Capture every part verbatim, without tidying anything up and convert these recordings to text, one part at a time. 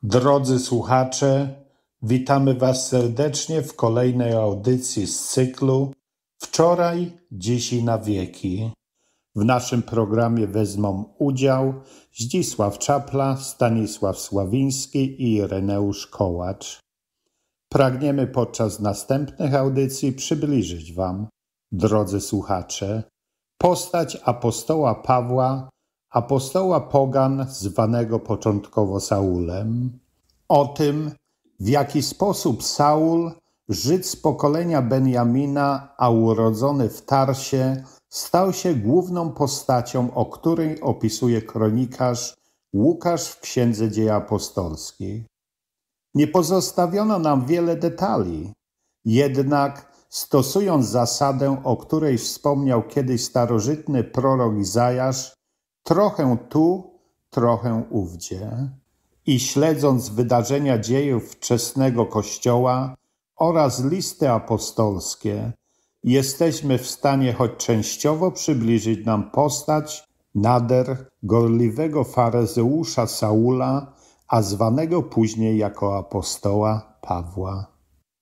Drodzy słuchacze, witamy Was serdecznie w kolejnej audycji z cyklu Wczoraj, dziś i na wieki. W naszym programie wezmą udział Zdzisław Czapla, Stanisław Sławiński i Ireneusz Kołacz. Pragniemy podczas następnych audycji przybliżyć Wam, drodzy słuchacze, postać apostoła Pawła, apostoła pogan zwanego początkowo Saulem, o tym, w jaki sposób Saul, Żyd z pokolenia Benjamina, a urodzony w Tarsie, stał się główną postacią, o której opisuje kronikarz Łukasz w Księdze Dziejów Apostolskich. Nie pozostawiono nam wiele detali, jednak stosując zasadę, o której wspomniał kiedyś starożytny prorok Izajasz, trochę tu, trochę ówdzie, i śledząc wydarzenia dziejów wczesnego Kościoła oraz listy apostolskie, jesteśmy w stanie choć częściowo przybliżyć nam postać nader gorliwego faryzeusza Saula, a zwanego później jako apostoła Pawła.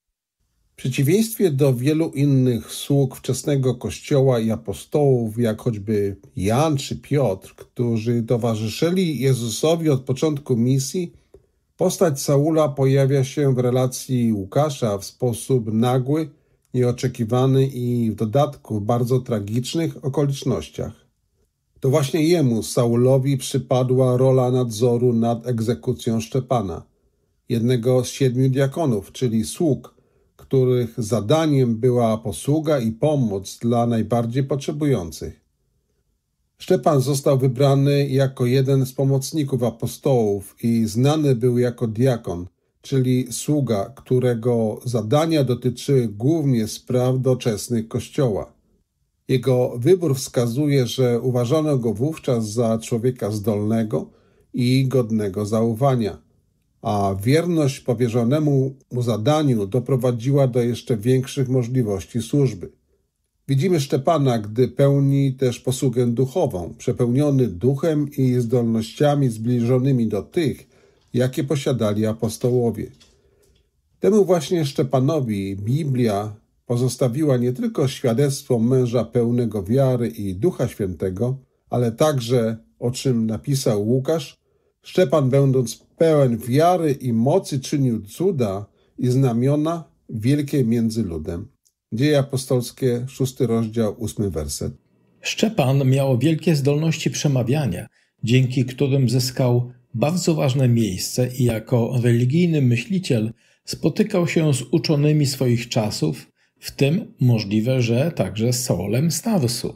W przeciwieństwie do wielu innych sług wczesnego Kościoła i apostołów, jak choćby Jan czy Piotr, którzy towarzyszyli Jezusowi od początku misji, postać Saula pojawia się w relacji Łukasza w sposób nagły, nieoczekiwany i w dodatku w bardzo tragicznych okolicznościach. To właśnie jemu, Saulowi, przypadła rola nadzoru nad egzekucją Szczepana, jednego z siedmiu diakonów, czyli sług, których zadaniem była posługa i pomoc dla najbardziej potrzebujących. Szczepan został wybrany jako jeden z pomocników apostołów i znany był jako diakon, czyli sługa, którego zadania dotyczyły głównie spraw doczesnych Kościoła. Jego wybór wskazuje, że uważano go wówczas za człowieka zdolnego i godnego zaufania, a wierność powierzonemu mu zadaniu doprowadziła do jeszcze większych możliwości służby. Widzimy Szczepana, gdy pełni też posługę duchową, przepełniony duchem i zdolnościami zbliżonymi do tych, jakie posiadali apostołowie. Temu właśnie Szczepanowi Biblia pozostawiła nie tylko świadectwo męża pełnego wiary i Ducha Świętego, ale także, o czym napisał Łukasz, Szczepan, będąc pełen wiary i mocy, czynił cuda i znamiona wielkie między ludem. Dzieje apostolskie, szósty rozdział, ósmy werset. Szczepan miał wielkie zdolności przemawiania, dzięki którym zyskał bardzo ważne miejsce i jako religijny myśliciel spotykał się z uczonymi swoich czasów, w tym możliwe, że także z Saulem z Tarsu.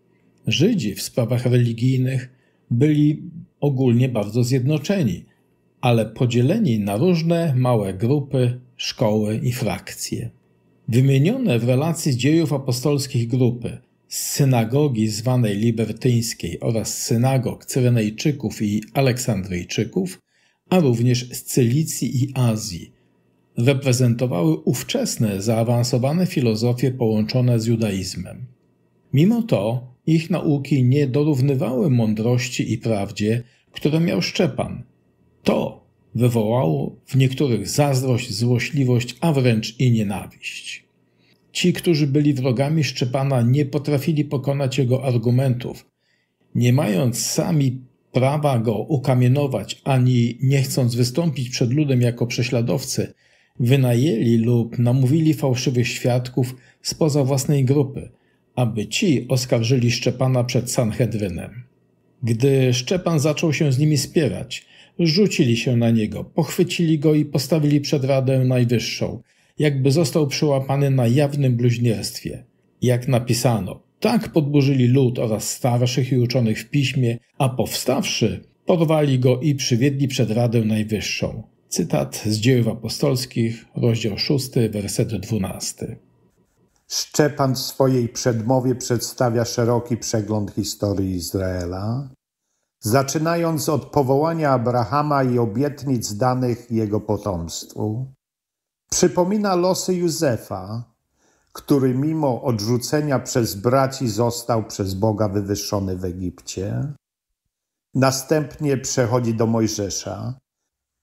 Żydzi w sprawach religijnych byli ogólnie bardzo zjednoczeni, ale podzieleni na różne małe grupy, szkoły i frakcje. Wymienione w relacji z dziejów apostolskich grupy z synagogi zwanej libertyńskiej oraz synagog Cyrenejczyków i Aleksandryjczyków, a również z Cylicji i Azji, reprezentowały ówczesne zaawansowane filozofie połączone z judaizmem. Mimo to ich nauki nie dorównywały mądrości i prawdzie, które miał Szczepan. To wywołało w niektórych zazdrość, złośliwość, a wręcz i nienawiść. Ci, którzy byli wrogami Szczepana, nie potrafili pokonać jego argumentów. Nie mając sami prawa go ukamienować, ani nie chcąc wystąpić przed ludem jako prześladowcy, wynajęli lub namówili fałszywych świadków spoza własnej grupy, aby ci oskarżyli Szczepana przed Sanhedrynem. Gdy Szczepan zaczął się z nimi spierać, rzucili się na niego, pochwycili go i postawili przed Radę Najwyższą, jakby został przyłapany na jawnym bluźnierstwie. Jak napisano, tak podburzyli lud oraz starszych i uczonych w piśmie, a powstawszy, porwali go i przywiedli przed Radę Najwyższą. Cytat z Dziejów Apostolskich, rozdział szósty, werset dwunasty. Szczepan w swojej przedmowie przedstawia szeroki przegląd historii Izraela, zaczynając od powołania Abrahama i obietnic danych jego potomstwu. Przypomina losy Józefa, który mimo odrzucenia przez braci został przez Boga wywyższony w Egipcie. Następnie przechodzi do Mojżesza.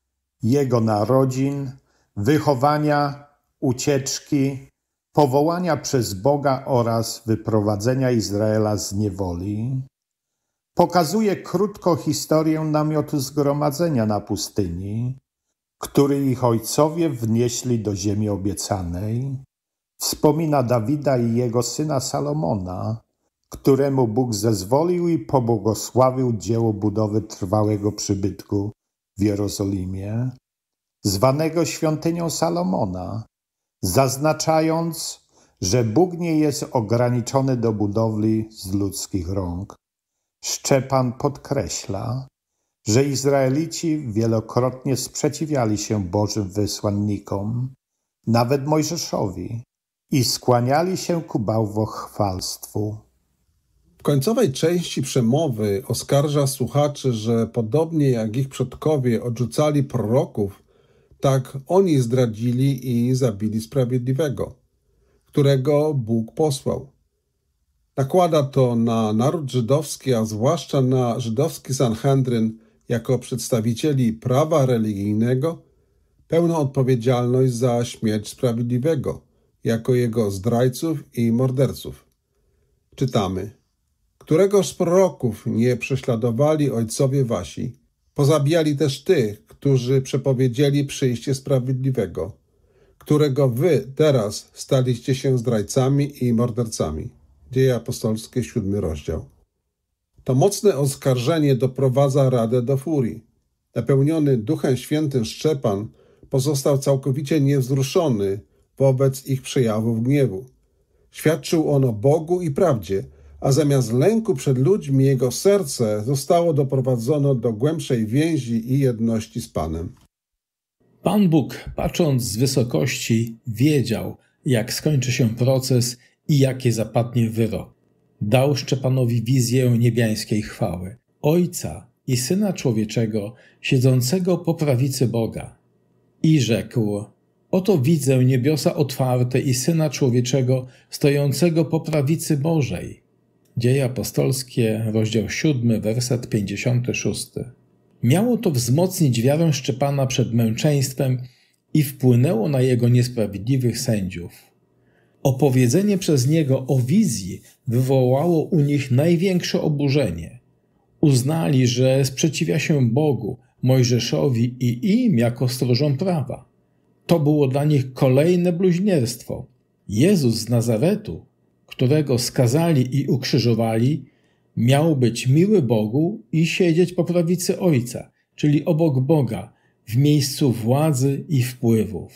jego narodzin, wychowania, ucieczki, powołania przez Boga oraz wyprowadzenia Izraela z niewoli, pokazuje krótko historię namiotu zgromadzenia na pustyni, który ich ojcowie wnieśli do ziemi obiecanej. Wspomina Dawida i jego syna Salomona, któremu Bóg zezwolił i pobłogosławił dzieło budowy trwałego przybytku w Jerozolimie, zwanego świątynią Salomona, zaznaczając, że Bóg nie jest ograniczony do budowli z ludzkich rąk. Szczepan podkreśla, że Izraelici wielokrotnie sprzeciwiali się Bożym wysłannikom, nawet Mojżeszowi, i skłaniali się ku bałwochwalstwu. W końcowej części przemowy oskarża słuchaczy, że podobnie jak ich przodkowie odrzucali proroków, tak oni zdradzili i zabili sprawiedliwego, którego Bóg posłał. Nakłada to na naród żydowski, a zwłaszcza na żydowski Sanhedryn jako przedstawicieli prawa religijnego, pełną odpowiedzialność za śmierć sprawiedliwego, jako jego zdrajców i morderców. Czytamy: któregoż z proroków nie prześladowali ojcowie wasi, pozabijali też tych, którzy przepowiedzieli przyjście sprawiedliwego, którego wy teraz staliście się zdrajcami i mordercami. Dzieje apostolskie, siódmy rozdział. To mocne oskarżenie doprowadza Radę do furii. Napełniony Duchem Świętym Szczepan pozostał całkowicie niewzruszony wobec ich przejawów gniewu. Świadczył on o Bogu i prawdzie, a zamiast lęku przed ludźmi jego serce zostało doprowadzone do głębszej więzi i jedności z Panem. Pan Bóg, patrząc z wysokości, wiedział, jak skończy się proces i jakie zapadnie wyrok. Dał Szczepanowi wizję niebiańskiej chwały, Ojca i Syna Człowieczego, siedzącego po prawicy Boga. I rzekł: oto widzę niebiosa otwarte i Syna Człowieczego, stojącego po prawicy Bożej. Dzieje apostolskie, rozdział siódmy, werset pięćdziesiąty szósty. Miało to wzmocnić wiarę Szczepana przed męczeństwem i wpłynęło na jego niesprawiedliwych sędziów. Opowiedzenie przez niego o wizji wywołało u nich największe oburzenie. Uznali, że sprzeciwia się Bogu, Mojżeszowi i im jako stróżom prawa. To było dla nich kolejne bluźnierstwo. Jezus z Nazaretu, którego skazali i ukrzyżowali, miał być miły Bogu i siedzieć po prawicy Ojca, czyli obok Boga, w miejscu władzy i wpływów.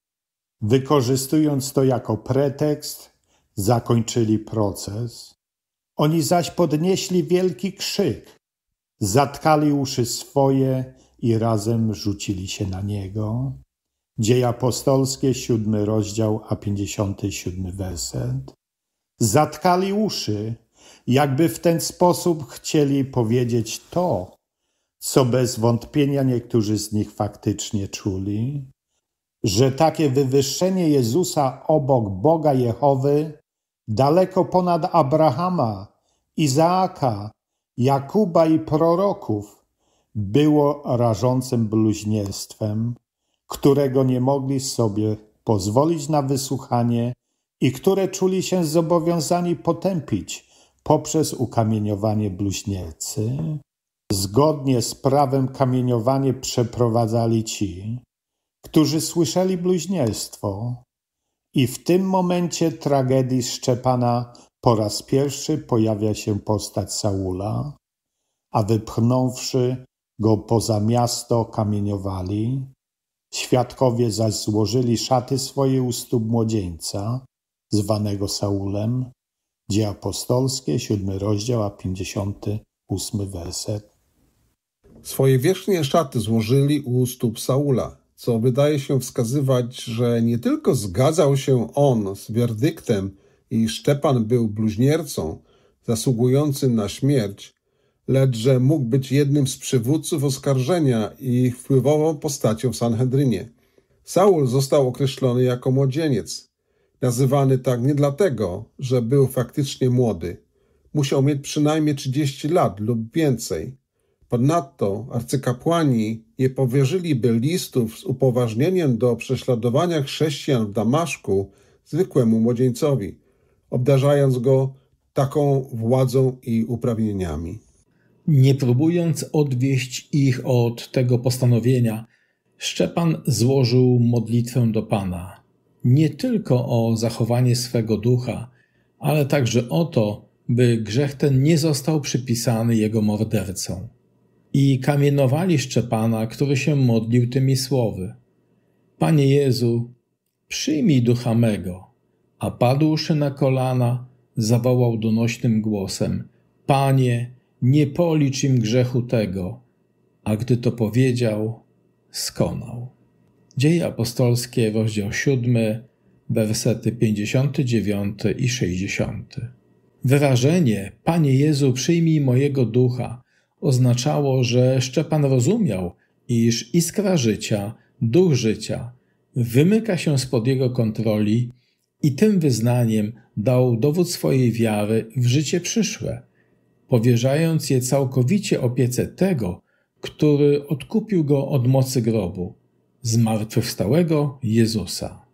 Wykorzystując to jako pretekst, zakończyli proces. Oni zaś podnieśli wielki krzyk, zatkali uszy swoje i razem rzucili się na niego. Dzieje apostolskie, siódmy rozdział, a pięćdziesiąty siódmy werset. Zatkali uszy, jakby w ten sposób chcieli powiedzieć to, co bez wątpienia niektórzy z nich faktycznie czuli, że takie wywyższenie Jezusa obok Boga Jehowy, daleko ponad Abrahama, Izaaka, Jakuba i proroków, było rażącym bluźnierstwem, którego nie mogli sobie pozwolić na wysłuchanie i które czuli się zobowiązani potępić poprzez ukamieniowanie bluźniercy. Zgodnie z prawem kamieniowanie przeprowadzali ci, którzy słyszeli bluźnierstwo, i w tym momencie tragedii Szczepana po raz pierwszy pojawia się postać Saula, a wypchnąwszy go poza miasto kamieniowali. Świadkowie zaś złożyli szaty swoje u stóp młodzieńca, zwanego Saulem. Dzieje apostolskie, siódmy rozdział, a pięćdziesiąty ósmy werset. Swoje wierzchnie szaty złożyli u stóp Saula, co wydaje się wskazywać, że nie tylko zgadzał się on z werdyktem i Szczepan był bluźniercą zasługującym na śmierć, lecz że mógł być jednym z przywódców oskarżenia i wpływową postacią w Sanhedrynie. Saul został określony jako młodzieniec, nazywany tak nie dlatego, że był faktycznie młody. Musiał mieć przynajmniej trzydzieści lat lub więcej. Ponadto arcykapłani nie powierzyliby listów z upoważnieniem do prześladowania chrześcijan w Damaszku zwykłemu młodzieńcowi, obdarzając go taką władzą i uprawnieniami. Nie próbując odwieść ich od tego postanowienia, Szczepan złożył modlitwę do Pana, nie tylko o zachowanie swego ducha, ale także o to, by grzech ten nie został przypisany jego mordercom. I kamienowali Szczepana, który się modlił tymi słowy: Panie Jezu, przyjmij ducha mego. A padłszy na kolana, zawołał donośnym głosem: Panie, nie policz im grzechu tego. A gdy to powiedział, skonał. Dzieje apostolskie, rozdział siódmy, wersety pięćdziesiąty dziewiąty i sześćdziesiąty. Wyrażenie Panie Jezu, przyjmij mojego ducha oznaczało, że Szczepan rozumiał, iż iskra życia, duch życia, wymyka się spod jego kontroli i tym wyznaniem dał dowód swojej wiary w życie przyszłe, powierzając je całkowicie opiece tego, który odkupił go od mocy grobu, zmartwychwstałego Jezusa.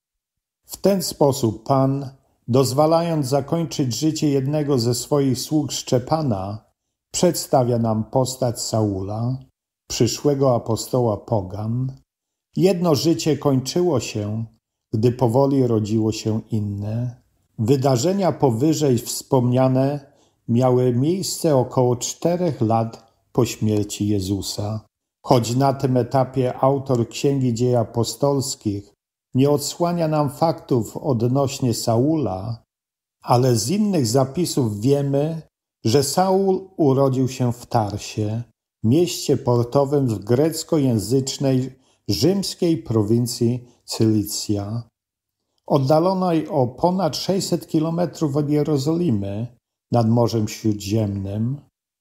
W ten sposób Pan, dozwalając zakończyć życie jednego ze swoich sług Szczepana, przedstawia nam postać Saula, przyszłego apostoła pogan. Jedno życie kończyło się, gdy powoli rodziło się inne. Wydarzenia powyżej wspomniane miały miejsce około czterech lat po śmierci Jezusa. Choć na tym etapie autor Księgi Dziejów Apostolskich nie odsłania nam faktów odnośnie Saula, ale z innych zapisów wiemy, że Saul urodził się w Tarsie, mieście portowym w greckojęzycznej rzymskiej prowincji Cylicja, oddalonej o ponad sześćset kilometrów od Jerozolimy nad Morzem Śródziemnym.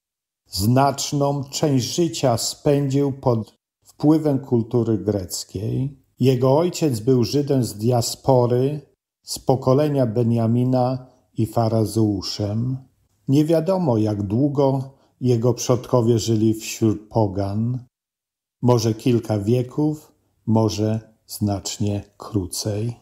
Znaczną część życia spędził pod wpływem kultury greckiej. Jego ojciec był Żydem z diaspory, z pokolenia Benjamina i faryzeuszem. Nie wiadomo, jak długo jego przodkowie żyli wśród pogan. Może kilka wieków, może znacznie krócej.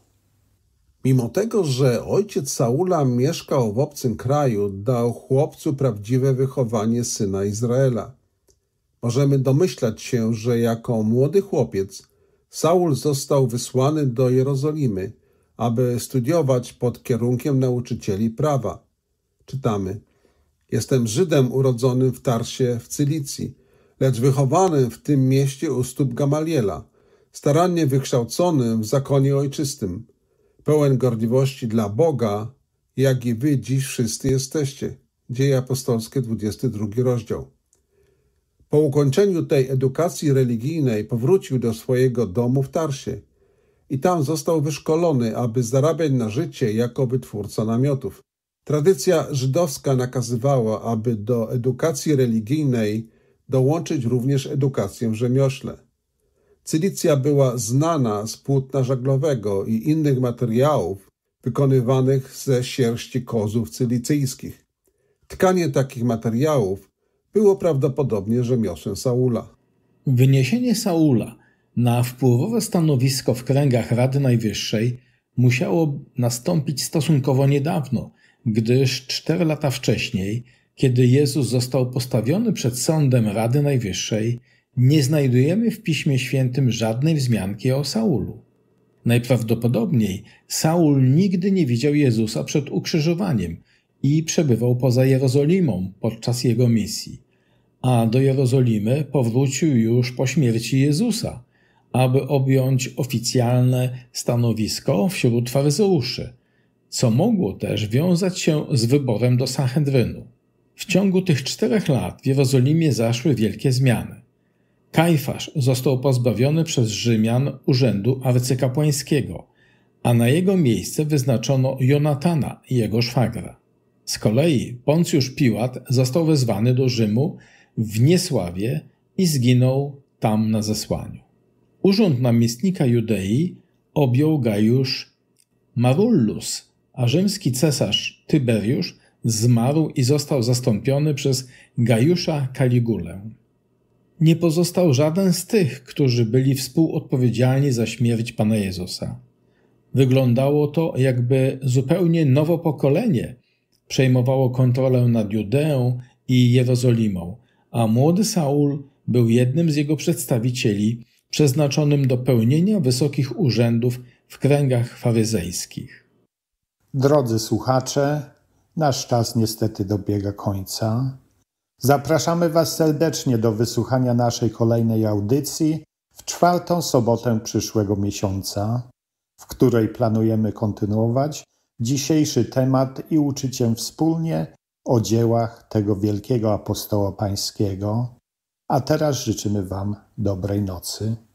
Mimo tego, że ojciec Saula mieszkał w obcym kraju, dał chłopcu prawdziwe wychowanie syna Izraela. Możemy domyślać się, że jako młody chłopiec Saul został wysłany do Jerozolimy, aby studiować pod kierunkiem nauczycieli prawa. Czytamy: Jestem Żydem urodzonym w Tarsie w Cylicji, lecz wychowanym w tym mieście u stóp Gamaliela, starannie wykształconym w zakonie ojczystym, pełen gorliwości dla Boga, jak i wy dziś wszyscy jesteście. Dzieje apostolskie, dwudziesty drugi rozdział. Po ukończeniu tej edukacji religijnej powrócił do swojego domu w Tarsie i tam został wyszkolony, aby zarabiać na życie jako wytwórca namiotów. Tradycja żydowska nakazywała, aby do edukacji religijnej dołączyć również edukację w rzemiośle. Cylicja była znana z płótna żaglowego i innych materiałów wykonywanych ze sierści kozów cylicyjskich. Tkanie takich materiałów było prawdopodobnie rzemiosłem Saula. Wyniesienie Saula na wpływowe stanowisko w kręgach Rady Najwyższej musiało nastąpić stosunkowo niedawno, gdyż cztery lata wcześniej, kiedy Jezus został postawiony przed sądem Rady Najwyższej, nie znajdujemy w Piśmie Świętym żadnej wzmianki o Saulu. Najprawdopodobniej Saul nigdy nie widział Jezusa przed ukrzyżowaniem i przebywał poza Jerozolimą podczas jego misji, a do Jerozolimy powrócił już po śmierci Jezusa, aby objąć oficjalne stanowisko wśród faryzeuszy, co mogło też wiązać się z wyborem do Sanhedrynu. W ciągu tych czterech lat w Jerozolimie zaszły wielkie zmiany. Kajfasz został pozbawiony przez Rzymian urzędu arcykapłańskiego, a na jego miejsce wyznaczono Jonatana, jego szwagra. Z kolei Poncjusz Piłat został wezwany do Rzymu w niesławie i zginął tam na zesłaniu. Urząd namiestnika Judei objął Gajusz Marullus, a rzymski cesarz Tyberiusz zmarł i został zastąpiony przez Gajusza Kaligulę. nie pozostał żaden z tych, którzy byli współodpowiedzialni za śmierć Pana Jezusa. Wyglądało to, jakby zupełnie nowe pokolenie przejmowało kontrolę nad Judeą i Jerozolimą, a młody Saul był jednym z jego przedstawicieli przeznaczonym do pełnienia wysokich urzędów w kręgach faryzejskich. Drodzy słuchacze, nasz czas niestety dobiega końca. Zapraszamy Was serdecznie do wysłuchania naszej kolejnej audycji w czwartą sobotę przyszłego miesiąca, w której planujemy kontynuować dzisiejszy temat i uczyć się wspólnie o dziełach tego wielkiego apostoła pańskiego. A teraz życzymy Wam dobrej nocy.